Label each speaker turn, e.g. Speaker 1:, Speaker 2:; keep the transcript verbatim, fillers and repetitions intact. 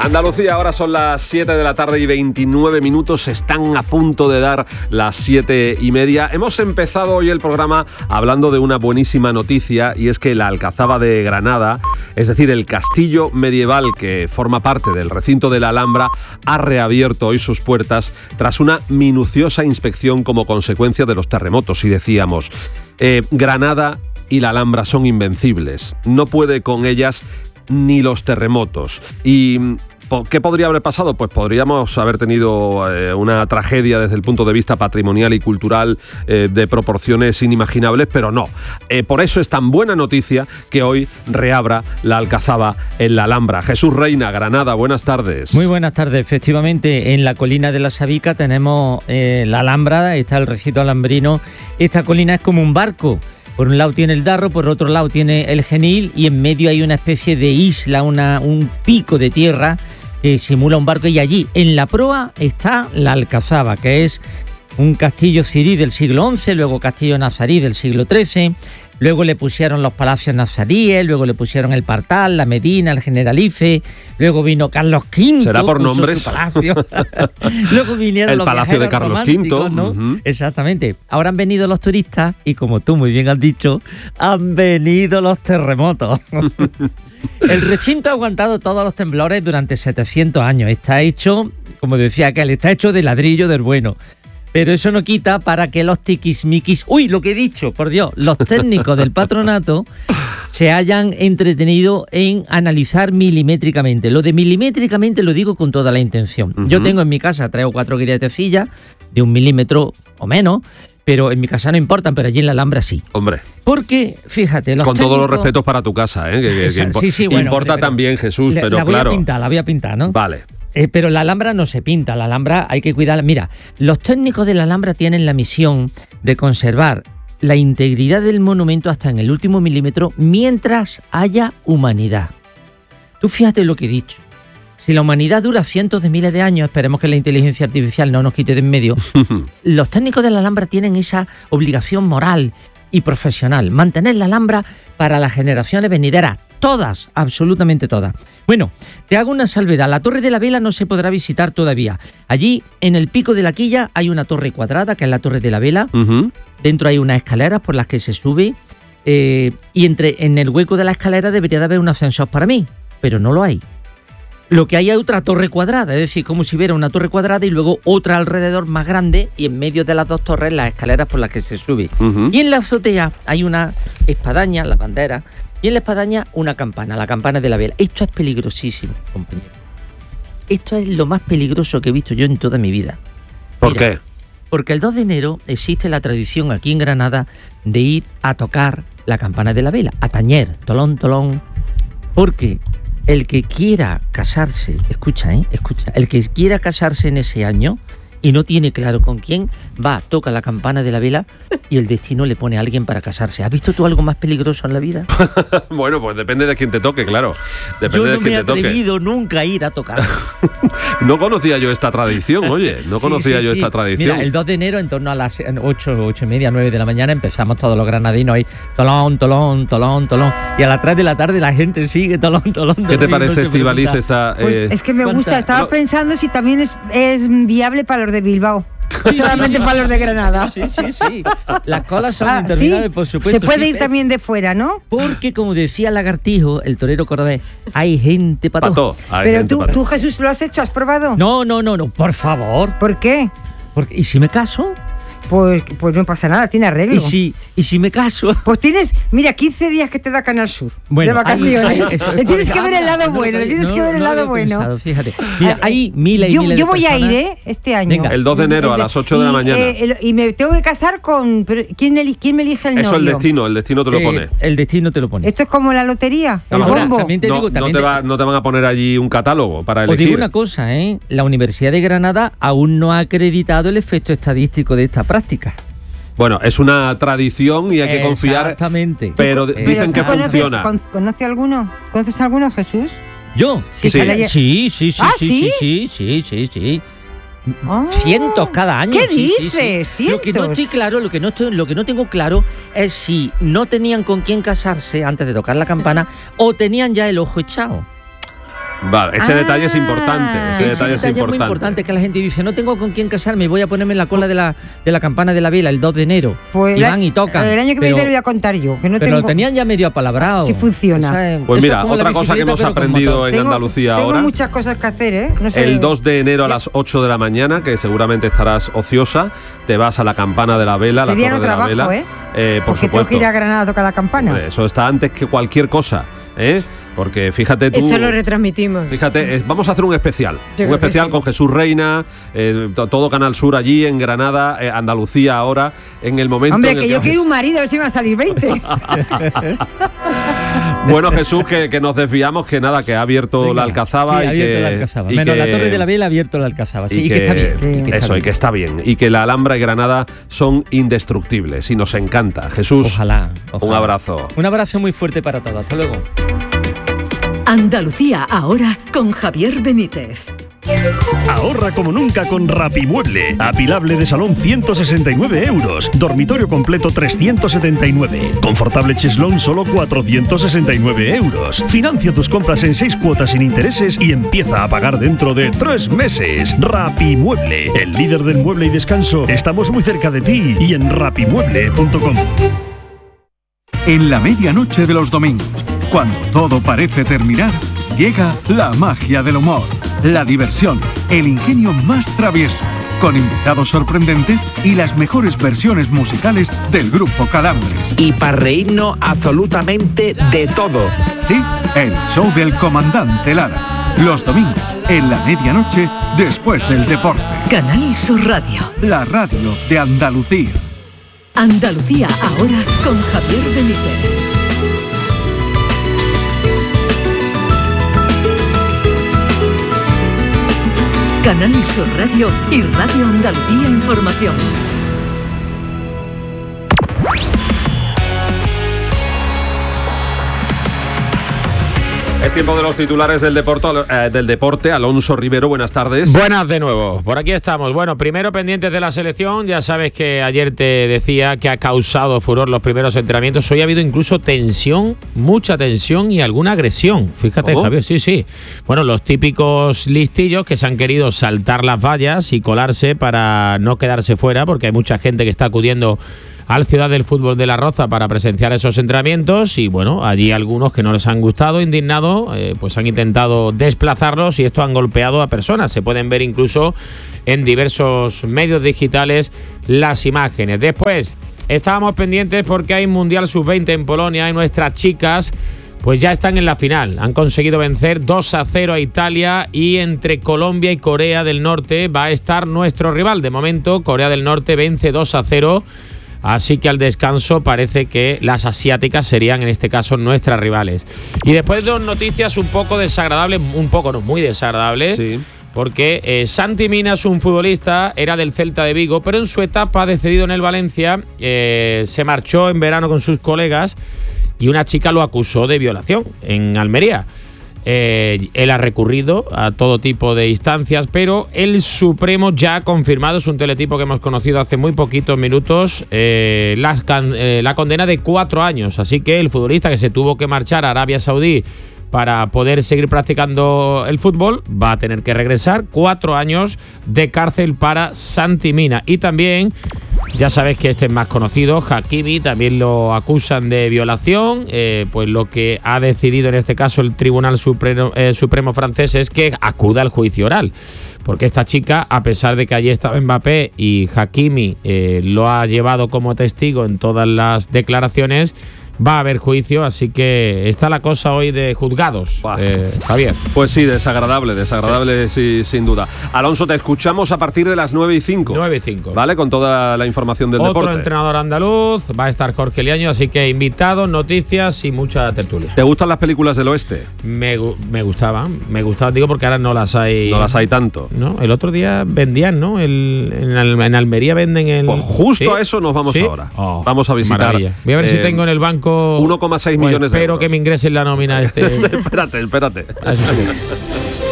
Speaker 1: Andalucía, ahora son las siete de la tarde y veintinueve minutos, están a punto de dar las siete y media. Hemos empezado hoy el programa hablando de una buenísima noticia, y es que la Alcazaba de Granada, es decir, el castillo medieval que forma parte del recinto de la Alhambra, ha reabierto hoy sus puertas tras una minuciosa inspección como consecuencia de los terremotos. Y decíamos, eh, Granada y la Alhambra son invencibles, no puede con ellas ni los terremotos. ¿Y qué podría haber pasado? Pues podríamos haber tenido eh, una tragedia desde el punto de vista patrimonial y cultural eh, de proporciones inimaginables, pero no. Eh, por eso es tan buena noticia que hoy reabra la Alcazaba en la Alhambra. Jesús Reina, Granada, buenas tardes.
Speaker 2: Muy buenas tardes. Efectivamente, en la colina de la Sabica tenemos eh, la Alhambra, está el recinto alhambrino. Esta colina es como un barco. Por un lado tiene el Darro, por otro lado tiene el Genil, y en medio hay una especie de isla, una, un pico de tierra que simula un barco, y allí en la proa está la Alcazaba, que es un castillo cirí del siglo once, luego castillo nazarí del siglo trece, luego le pusieron los palacios nazaríes, luego le pusieron el Partal, la Medina, el Generalife, luego vino Carlos quinto.
Speaker 1: ¿Será por nombres?
Speaker 2: Su palacio. Luego vinieron
Speaker 1: el
Speaker 2: los
Speaker 1: palacio de Carlos quinto,
Speaker 2: ¿no?
Speaker 1: Uh-huh.
Speaker 2: Exactamente. Ahora han venido los turistas y, como tú muy bien has dicho, han venido los terremotos. El recinto ha aguantado todos los temblores durante setecientos años. Está hecho, como decía aquel, está hecho de ladrillo del bueno. Pero eso no quita para que los tiquismiquis, uy, lo que he dicho, por Dios, los técnicos del patronato se hayan entretenido en analizar milimétricamente. Lo de milimétricamente lo digo con toda la intención. Uh-huh. Yo tengo en mi casa tres o cuatro grietecillas de un milímetro o menos, pero en mi casa no importan, pero allí en la Alhambra sí.
Speaker 1: Hombre.
Speaker 2: Porque, fíjate, los
Speaker 1: Con
Speaker 2: técnicos...
Speaker 1: todos los respetos para tu casa, ¿eh? Que, que, que impo-
Speaker 2: sí, sí, bueno,
Speaker 1: importa
Speaker 2: pero,
Speaker 1: también, Jesús,
Speaker 2: le,
Speaker 1: pero
Speaker 2: la voy
Speaker 1: claro.
Speaker 2: a pintar, la voy a pintar, ¿no?
Speaker 1: Vale.
Speaker 2: Eh, pero la Alhambra no se pinta, la Alhambra hay que cuidarla. Mira, los técnicos de la Alhambra tienen la misión de conservar la integridad del monumento hasta en el último milímetro mientras haya humanidad. Tú fíjate lo que he dicho. Si la humanidad dura cientos de miles de años, esperemos que la inteligencia artificial no nos quite de en medio, los técnicos de la Alhambra tienen esa obligación moral y profesional, mantener la Alhambra para las generaciones venideras. Todas, absolutamente todas. Bueno, te hago una salvedad. La Torre de la Vela no se podrá visitar todavía. Allí, en el pico de la quilla, hay una torre cuadrada, que es la Torre de la Vela. Uh-huh. Dentro hay unas escaleras por las que se sube. Eh, y entre, en el hueco de la escalera debería de haber un ascensor para mí, pero no lo hay. Lo que hay es otra torre cuadrada, es decir, como si hubiera una torre cuadrada y luego otra alrededor más grande, y en medio de las dos torres las escaleras por las que se sube. Uh-huh. Y en la azotea hay una espadaña, la bandera, y en la espadaña una campana, la campana de la vela. Esto es peligrosísimo, compañero. Esto es lo más peligroso que he visto yo en toda mi vida.
Speaker 1: ¿Por
Speaker 2: Mira,
Speaker 1: qué?
Speaker 2: Porque el dos de enero existe la tradición aquí en Granada de ir a tocar la campana de la vela, a tañer, tolón, tolón, porque el que quiera casarse, escucha, ¿eh? Escucha, el que quiera casarse en ese año y no tiene claro con quién, va, toca la campana de la vela y el destino le pone a alguien para casarse. ¿Has visto tú algo más peligroso en la vida?
Speaker 1: Bueno, pues depende de quién te toque, claro. Depende
Speaker 2: yo no
Speaker 1: de quién
Speaker 2: me he
Speaker 1: te toque.
Speaker 2: atrevido nunca a ir a tocar.
Speaker 1: No conocía yo esta tradición, oye, no conocía
Speaker 2: sí, sí,
Speaker 1: yo
Speaker 2: sí.
Speaker 1: esta tradición.
Speaker 2: Mira, el dos de enero, en torno a las ocho, ocho y media, nueve de la mañana, empezamos todos los granadinos ahí, tolón, tolón, tolón, tolón, y a las tres de la tarde la gente sigue, tolón, tolón, tolón.
Speaker 1: ¿Qué te parece,
Speaker 2: no
Speaker 1: Estíbaliz, esta...?
Speaker 3: Pues
Speaker 1: eh...
Speaker 3: es que me gusta,
Speaker 2: ¿Cuánta?
Speaker 3: estaba
Speaker 1: no.
Speaker 3: pensando si también es, es viable para los de Bilbao.
Speaker 2: Sí,
Speaker 3: solamente
Speaker 2: sí, sí.
Speaker 3: para los de Granada.
Speaker 2: Sí, sí, sí. Las colas son
Speaker 3: Ah,
Speaker 2: interminables,
Speaker 3: sí.
Speaker 2: por supuesto.
Speaker 3: Se puede
Speaker 2: sí,
Speaker 3: ir también de fuera, ¿no?
Speaker 2: Porque, como decía Lagartijo, el torero cordobés, hay gente para
Speaker 1: Pa'
Speaker 2: todo.
Speaker 1: todo. Hay
Speaker 3: Pero
Speaker 1: gente
Speaker 3: tú,
Speaker 1: para-
Speaker 3: tú, Jesús, ¿lo has hecho? ¿Has probado?
Speaker 2: No, no, no, no, por favor.
Speaker 3: ¿Por qué?
Speaker 2: Porque, ¿y si me caso?
Speaker 3: Pues, pues no pasa nada, tiene arreglo.
Speaker 2: ¿Y si, y si me caso?
Speaker 3: Pues tienes, mira, quince días que te da Canal Sur
Speaker 2: Bueno,
Speaker 3: de vacaciones.
Speaker 2: hay- hay- eso-
Speaker 3: le tienes que ver el
Speaker 2: Anda,
Speaker 3: lado
Speaker 2: no,
Speaker 3: bueno, le tienes
Speaker 2: no,
Speaker 3: que ver el
Speaker 2: no lo
Speaker 3: lado
Speaker 2: he
Speaker 3: bueno.
Speaker 2: pensado, fíjate. Mira,
Speaker 3: Ah,
Speaker 2: hay miles y
Speaker 3: yo,
Speaker 2: miles
Speaker 3: yo
Speaker 2: de
Speaker 3: voy
Speaker 2: personas.
Speaker 3: a ir, ¿eh? Este año.
Speaker 2: Venga.
Speaker 1: El dos de enero a las ocho de la
Speaker 3: Y,
Speaker 1: mañana.
Speaker 3: eh, el- y me tengo que casar con... pero ¿quién, eli- quién me elige el
Speaker 1: Eso el
Speaker 3: novio?
Speaker 1: destino, el destino te lo
Speaker 2: Eh,
Speaker 1: pone.
Speaker 2: el destino te lo pone.
Speaker 3: Esto es como la lotería, el
Speaker 2: Ahora,
Speaker 3: bombo.
Speaker 2: también te
Speaker 1: No,
Speaker 2: digo,
Speaker 1: no
Speaker 2: también
Speaker 1: te
Speaker 2: te-
Speaker 1: va- no te van a poner allí un catálogo para
Speaker 2: Os
Speaker 1: elegir.
Speaker 2: digo una cosa, ¿eh? La Universidad de Granada aún no ha acreditado el efecto estadístico de esta práctica.
Speaker 1: Bueno, es una tradición y hay que confiar.
Speaker 2: Exactamente.
Speaker 1: Pero
Speaker 2: Eh,
Speaker 1: dicen que
Speaker 3: ¿Tú conoces-
Speaker 1: funciona.
Speaker 3: con- ¿Conoce alguno? ¿Conoces alguno, Jesús?
Speaker 2: ¿Yo?
Speaker 3: Sí,
Speaker 2: sí,
Speaker 3: sí.
Speaker 2: sí, sí, sí,
Speaker 3: ¿Ah,
Speaker 2: sí,
Speaker 3: sí?
Speaker 2: sí, sí, sí, sí.
Speaker 3: Ah.
Speaker 2: Cientos cada año.
Speaker 3: ¿Qué
Speaker 2: sí, sí,
Speaker 3: dices?
Speaker 2: sí. Lo que no
Speaker 3: ¿Cientos?
Speaker 2: estoy claro, lo que no estoy, lo que no tengo claro es si no tenían con quién casarse antes de tocar la campana o tenían ya el ojo echado.
Speaker 1: Vale, ese
Speaker 3: Ah.
Speaker 1: detalle es importante. Ese
Speaker 2: Ese
Speaker 1: detalle es
Speaker 2: detalle es muy
Speaker 1: importante.
Speaker 2: importante, que la gente dice, no tengo con quién casarme, voy a ponerme en la cola de la, de la campana de la vela el dos de enero.
Speaker 3: Pues
Speaker 2: y
Speaker 3: la-
Speaker 2: van y tocan.
Speaker 3: El año que
Speaker 2: pero,
Speaker 3: viene lo voy a contar yo, que no
Speaker 2: pero
Speaker 3: tengo...
Speaker 2: lo tenían ya medio apalabrado.
Speaker 3: Sí funciona.
Speaker 2: O sea,
Speaker 1: Pues
Speaker 2: eso
Speaker 1: mira,
Speaker 2: es como la
Speaker 1: otra cosa que
Speaker 2: bicicleta,
Speaker 1: hemos
Speaker 2: pero con
Speaker 1: aprendido
Speaker 2: motor.
Speaker 1: en
Speaker 3: tengo,
Speaker 1: Andalucía
Speaker 3: tengo
Speaker 1: ahora.
Speaker 3: muchas cosas que hacer, ¿eh? No sé.
Speaker 1: El dos de enero a
Speaker 3: Ya.
Speaker 1: las ocho de la mañana, que seguramente estarás ociosa, te vas a la campana de la vela, a la
Speaker 3: Sería
Speaker 1: torre
Speaker 3: no
Speaker 1: de la
Speaker 3: trabajo,
Speaker 1: vela.
Speaker 3: ¿eh?
Speaker 1: Eh, por
Speaker 3: Porque tengo
Speaker 1: supuesto.
Speaker 3: que ir a Granada a tocar la campana.
Speaker 1: Hombre, eso está antes que cualquier cosa, ¿eh? Porque fíjate tú.
Speaker 4: Eso lo retransmitimos.
Speaker 1: Fíjate, eh, vamos a hacer un especial.
Speaker 4: Yo
Speaker 1: un
Speaker 4: creo que
Speaker 1: especial
Speaker 4: sí.
Speaker 1: con Jesús Reina, eh, to- todo Canal Sur allí en Granada, eh, Andalucía ahora, en el momento.
Speaker 3: Hombre,
Speaker 1: en el
Speaker 3: que yo quiero un marido, a ver si me va a salir veinte.
Speaker 1: Bueno, Jesús, que, que nos desviamos, que nada, que ha abierto
Speaker 2: Venga,
Speaker 1: la Alcazaba.
Speaker 2: sí,
Speaker 1: y
Speaker 2: ha abierto
Speaker 1: que,
Speaker 2: la Alcazaba.
Speaker 1: y
Speaker 2: Menos
Speaker 1: que-
Speaker 2: la Torre de la Vela ha abierto la Alcazaba. Sí,
Speaker 1: y
Speaker 2: y que, está bien. y que está
Speaker 1: eso, y
Speaker 2: bien.
Speaker 1: que está bien. Y que la Alhambra y Granada son indestructibles y nos encanta. Jesús,
Speaker 2: Ojalá, ojalá.
Speaker 1: un abrazo.
Speaker 2: Un abrazo muy fuerte para todos. Hasta luego.
Speaker 5: Andalucía ahora con Javier Benítez.
Speaker 6: Ahorra como nunca con Rapimueble. Apilable de salón ciento sesenta y nueve euros. Dormitorio completo trescientos setenta y nueve. Confortable cheslón solo cuatrocientos sesenta y nueve euros. Financia tus compras en seis cuotas sin intereses y empieza a pagar dentro de tres meses. Rapimueble, el líder del mueble y descanso. Estamos muy cerca de ti y en rapimueble punto com.
Speaker 7: En la medianoche de los domingos, cuando todo parece terminar, llega la magia del humor, la diversión, el ingenio más travieso, con invitados sorprendentes y las mejores versiones musicales del grupo Calambres.
Speaker 8: Y para reírnos absolutamente de todo.
Speaker 7: Sí, el show del comandante Lara. Los domingos, en la medianoche, después del deporte.
Speaker 5: Canal Sur Radio.
Speaker 7: La radio de Andalucía.
Speaker 5: Andalucía ahora con Javier Benítez. Canal Sur Radio y Radio Andalucía Información.
Speaker 1: Es tiempo de los titulares del deporte, eh, del deporte. Alonso Rivero, buenas tardes.
Speaker 9: Buenas de nuevo, por aquí estamos. Bueno, primero pendientes de la selección, ya sabes que ayer te decía que ha causado furor los primeros entrenamientos. Hoy ha habido incluso tensión, mucha tensión y alguna agresión. Fíjate,
Speaker 1: ¿Cómo?
Speaker 9: Javier, sí, sí. Bueno, los típicos listillos que se han querido saltar las vallas y colarse para no quedarse fuera, porque hay mucha gente que está acudiendo al Ciudad del Fútbol de La Roza para presenciar esos entrenamientos y bueno, allí algunos que no les han gustado, indignados, eh, pues han intentado desplazarlos y esto han golpeado a personas. Se pueden ver incluso en diversos medios digitales las imágenes. Después, estábamos pendientes porque hay Mundial sub veinte en Polonia y nuestras chicas pues ya están en la final. Han conseguido vencer dos a cero a Italia y entre Colombia y Corea del Norte va a estar nuestro rival. De momento, Corea del Norte vence dos a cero. Así que al descanso parece que las asiáticas serían en este caso nuestras rivales. Y después dos noticias un poco desagradables, un poco no, muy desagradables.
Speaker 1: Sí.
Speaker 9: Porque eh, Santi Mina es un futbolista, era del Celta de Vigo, pero en su etapa de cedido en el Valencia eh, se marchó en verano con sus colegas y una chica lo acusó de violación en Almería. Eh, él ha recurrido a todo tipo de instancias, pero el Supremo ya ha confirmado, es un teletipo que hemos conocido hace muy poquitos minutos, eh, la, eh, la condena de cuatro años. Así que el futbolista que se tuvo que marchar a Arabia Saudí para poder seguir practicando el fútbol va a tener que regresar. Cuatro años de cárcel para Santi Mina. Y también, ya sabes que este es más conocido, Hakimi, también lo acusan de violación. Eh, pues lo que ha decidido en este caso el Tribunal Supremo, eh, Supremo francés es que acuda al juicio oral. Porque esta chica, a pesar de que allí estaba Mbappé y Hakimi eh, lo ha llevado como testigo en todas las declaraciones, va a haber juicio, así que está la cosa hoy de juzgados, eh, Javier.
Speaker 1: Pues sí, desagradable, desagradable sí, sin duda. Alonso, te escuchamos a partir de las nueve y cinco.
Speaker 9: nueve y cinco.
Speaker 1: Vale, con toda la información del
Speaker 9: Otro
Speaker 1: deporte.
Speaker 9: entrenador andaluz, va a estar Jorge Liaño, así que invitados, noticias y mucha tertulia.
Speaker 1: ¿Te gustan las películas del oeste?
Speaker 9: Me, me gustaban, me gustaban, digo, porque ahora no las hay.
Speaker 1: No las hay tanto.
Speaker 9: No, el otro día vendían, ¿no? El, en, Al, en Almería venden el.
Speaker 1: Pues justo
Speaker 9: ¿Sí?
Speaker 1: a eso nos vamos
Speaker 9: ¿Sí?
Speaker 1: ahora.
Speaker 9: Oh,
Speaker 1: vamos a visitar.
Speaker 9: Maravilla. Voy a ver
Speaker 1: eh,
Speaker 9: si tengo en el banco
Speaker 1: uno coma seis
Speaker 9: Pues
Speaker 1: millones de
Speaker 9: espero
Speaker 1: euros.
Speaker 9: que me ingresen la nómina este.
Speaker 1: espérate, espérate.
Speaker 9: A eso sí.